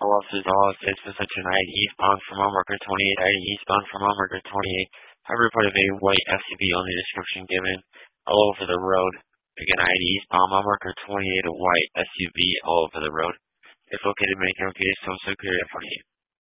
All officers, all states for section 9, eastbound from mile marker 28, eastbound from mile marker 28. Have a report of a white SUV on the description given all over the road. Again, ID eastbound mile marker 28, a white SUV all over the road. If located, make your case, so security in front of you.